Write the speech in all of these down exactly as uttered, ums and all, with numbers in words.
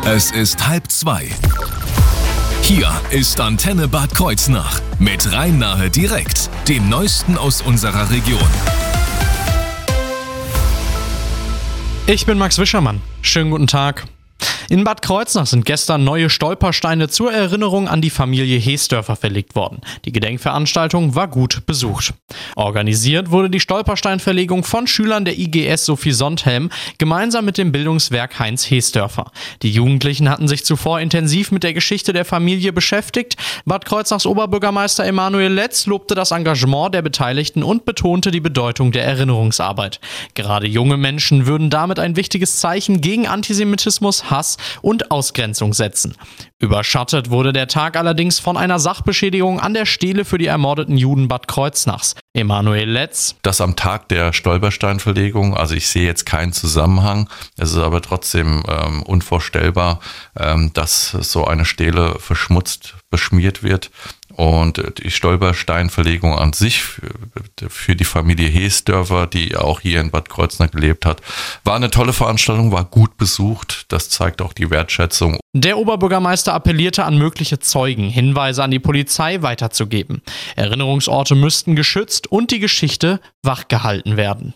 Es ist halb zwei. Hier ist Antenne Bad Kreuznach mit Rhein-Nahe direkt, dem Neuesten aus unserer Region. Ich bin Max Wischermann. Schönen guten Tag. In Bad Kreuznach sind gestern neue Stolpersteine zur Erinnerung an die Familie Hesdörfer verlegt worden. Die Gedenkveranstaltung war gut besucht. Organisiert wurde die Stolpersteinverlegung von Schülern der I G S Sophie Sondhelm gemeinsam mit dem Bildungswerk Heinz Hesdörfer. Die Jugendlichen hatten sich zuvor intensiv mit der Geschichte der Familie beschäftigt. Bad Kreuznachs Oberbürgermeister Emanuel Letz lobte das Engagement der Beteiligten und betonte die Bedeutung der Erinnerungsarbeit. Gerade junge Menschen würden damit ein wichtiges Zeichen gegen Antisemitismus, Hass und Ausgrenzung setzen. Überschattet wurde der Tag allerdings von einer Sachbeschädigung an der Stele für die ermordeten Juden Bad Kreuznachs. Emanuel Letz: Das am Tag der Stolpersteinverlegung, also ich sehe jetzt keinen Zusammenhang, es ist aber trotzdem ähm, unvorstellbar, ähm, dass so eine Stele verschmutzt, beschmiert wird. Und die Stolpersteinverlegung an sich für die Familie Hesdörfer, die auch hier in Bad Kreuznach gelebt hat, war eine tolle Veranstaltung, war gut besucht. Das zeigt auch die Wertschätzung. Der Oberbürgermeister appellierte an mögliche Zeugen, Hinweise an die Polizei weiterzugeben. Erinnerungsorte müssten geschützt und die Geschichte wachgehalten werden.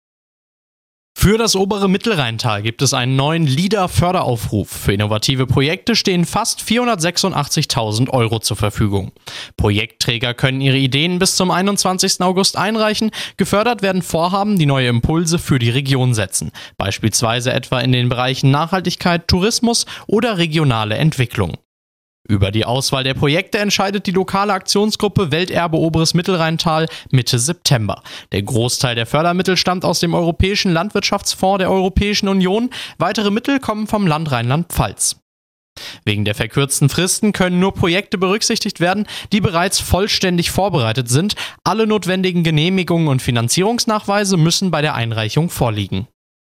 Für das obere Mittelrheintal gibt es einen neuen LEADER-Förderaufruf. Für innovative Projekte stehen fast vierhundertsechsundachtzigtausend Euro zur Verfügung. Projektträger können ihre Ideen bis zum einundzwanzigsten August einreichen. Gefördert werden Vorhaben, die neue Impulse für die Region setzen. Beispielsweise etwa in den Bereichen Nachhaltigkeit, Tourismus oder regionale Entwicklung. Über die Auswahl der Projekte entscheidet die lokale Aktionsgruppe Welterbe Oberes Mittelrheintal Mitte September. Der Großteil der Fördermittel stammt aus dem Europäischen Landwirtschaftsfonds der Europäischen Union. Weitere Mittel kommen vom Land Rheinland-Pfalz. Wegen der verkürzten Fristen können nur Projekte berücksichtigt werden, die bereits vollständig vorbereitet sind. Alle notwendigen Genehmigungen und Finanzierungsnachweise müssen bei der Einreichung vorliegen.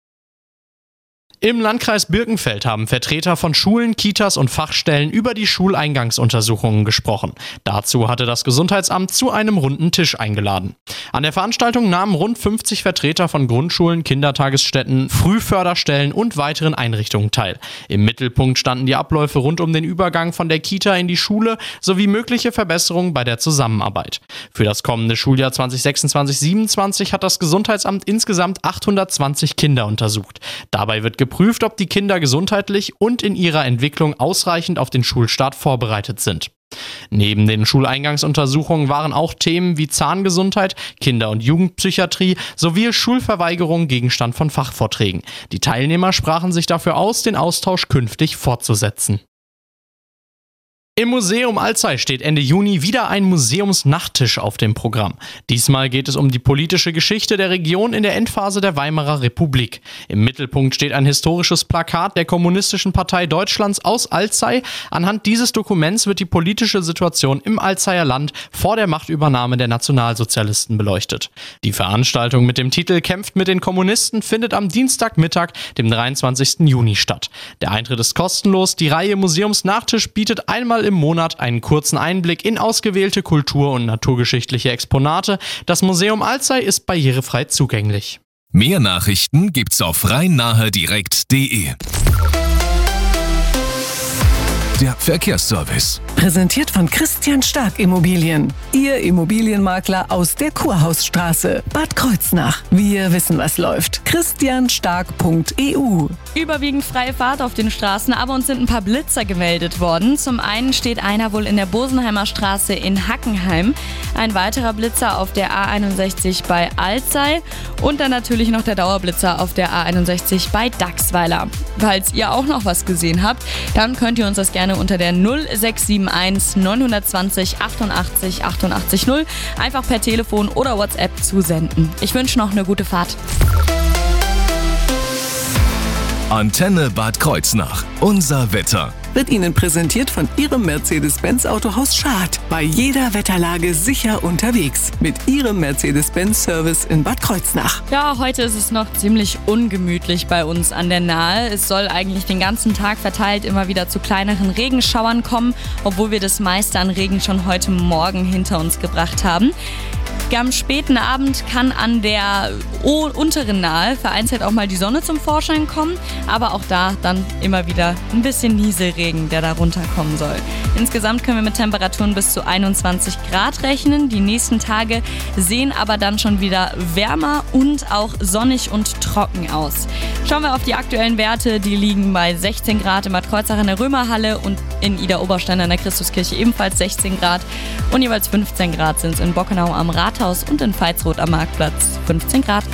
Im Landkreis Birkenfeld haben Vertreter von Schulen, Kitas und Fachstellen über die Schuleingangsuntersuchungen gesprochen. Dazu hatte das Gesundheitsamt zu einem runden Tisch eingeladen. An der Veranstaltung nahmen rund fünfzig Vertreter von Grundschulen, Kindertagesstätten, Frühförderstellen und weiteren Einrichtungen teil. Im Mittelpunkt standen die Abläufe rund um den Übergang von der Kita in die Schule sowie mögliche Verbesserungen bei der Zusammenarbeit. Für das kommende Schuljahr zwanzig sechsundzwanzig siebenundzwanzig hat das Gesundheitsamt insgesamt achthundertzwanzig Kinder untersucht. Dabei wird geprüft, Prüft, ob die Kinder gesundheitlich und in ihrer Entwicklung ausreichend auf den Schulstart vorbereitet sind. Neben den Schuleingangsuntersuchungen waren auch Themen wie Zahngesundheit, Kinder- und Jugendpsychiatrie sowie Schulverweigerung Gegenstand von Fachvorträgen. Die Teilnehmer sprachen sich dafür aus, den Austausch künftig fortzusetzen. Im Museum Alzey steht Ende Juni wieder ein Museumsnachttisch auf dem Programm. Diesmal geht es um die politische Geschichte der Region in der Endphase der Weimarer Republik. Im Mittelpunkt steht ein historisches Plakat der Kommunistischen Partei Deutschlands aus Alzey. Anhand dieses Dokuments wird die politische Situation im Alzeyer Land vor der Machtübernahme der Nationalsozialisten beleuchtet. Die Veranstaltung mit dem Titel Kämpft mit den Kommunisten findet am Dienstagmittag, dem dreiundzwanzigsten Juni statt. Der Eintritt ist kostenlos. Die Reihe Museumsnachtisch bietet einmal im Monat einen kurzen Einblick in ausgewählte kultur- und naturgeschichtliche Exponate. Das Museum Alzey ist barrierefrei zugänglich. Mehr Nachrichten gibt's auf rhein-nahe direkt punkt de. Der Verkehrsservice. Präsentiert von Christian Stark Immobilien. Ihr Immobilienmakler aus der Kurhausstraße, Bad Kreuznach. Wir wissen, was läuft. christian stark punkt e u. Überwiegend freie Fahrt auf den Straßen, aber uns sind ein paar Blitzer gemeldet worden. Zum einen steht einer wohl in der Bosenheimer Straße in Hackenheim, ein weiterer Blitzer auf der A einundsechzig bei Alzey und dann natürlich noch der Dauerblitzer auf der A einundsechzig bei Dachsweiler. Falls ihr auch noch was gesehen habt, dann könnt ihr uns das gerne unter der null sechs sieben eins neun zwei null achtundachtzig achtundachtzig null einfach per Telefon oder WhatsApp zusenden. Ich wünsche noch eine gute Fahrt. Antenne Bad Kreuznach. Unser Wetter. Wird Ihnen präsentiert von Ihrem Mercedes-Benz Autohaus Schad. Bei jeder Wetterlage sicher unterwegs. Mit Ihrem Mercedes-Benz-Service in Bad Kreuznach. Ja, heute ist es noch ziemlich ungemütlich bei uns an der Nahe. Es soll eigentlich den ganzen Tag verteilt immer wieder zu kleineren Regenschauern kommen, obwohl wir das meiste an Regen schon heute Morgen hinter uns gebracht haben. Am späten Abend kann an der o- unteren Nahe vereinzelt auch mal die Sonne zum Vorschein kommen, aber auch da dann immer wieder ein bisschen Nieselregen, der da runterkommen soll. Insgesamt können wir mit Temperaturen bis zu einundzwanzig Grad rechnen. Die nächsten Tage sehen aber dann schon wieder wärmer und auch sonnig und trocken aus. Schauen wir auf die aktuellen Werte, die liegen bei sechzehn Grad in Bad Kreuznach in der Römerhalle und in Idar-Oberstein in der Christuskirche ebenfalls sechzehn Grad und jeweils fünfzehn Grad sind es in Bockenau am Rathaus und in Veitsroth am Marktplatz fünfzehn Grad.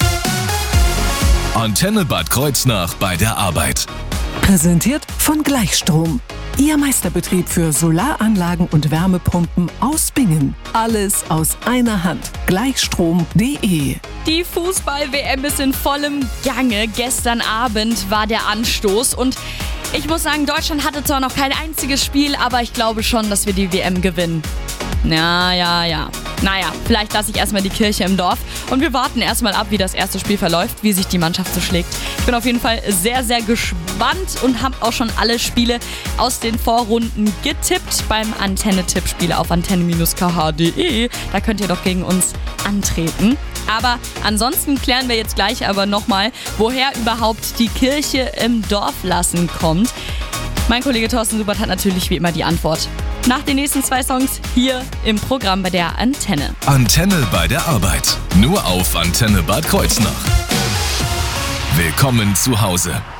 Antenne Bad Kreuznach bei der Arbeit. Präsentiert von Gleichstrom. Ihr Meisterbetrieb für Solaranlagen und Wärmepumpen aus Bingen. Alles aus einer Hand. Gleichstrom punkt de. Die Fußball-W M ist in vollem Gange. Gestern Abend war der Anstoß und ich muss sagen, Deutschland hatte zwar noch kein einziges Spiel, aber ich glaube schon, dass wir die W M gewinnen. Ja, ja, ja. Naja, vielleicht lasse ich erstmal die Kirche im Dorf und wir warten erstmal ab, wie das erste Spiel verläuft, wie sich die Mannschaft so schlägt. Ich bin auf jeden Fall sehr, sehr gespannt und habe auch schon alle Spiele aus den Vorrunden getippt beim Antenne-Tippspiel auf antenne K H punkt de. Da könnt ihr doch gegen uns antreten. Aber ansonsten klären wir jetzt gleich aber nochmal, woher überhaupt die Kirche im Dorf lassen kommt. Mein Kollege Thorsten Subert hat natürlich wie immer die Antwort. Nach den nächsten zwei Songs hier im Programm bei der Antenne. Antenne bei der Arbeit. Nur auf Antenne Bad Kreuznach. Willkommen zu Hause.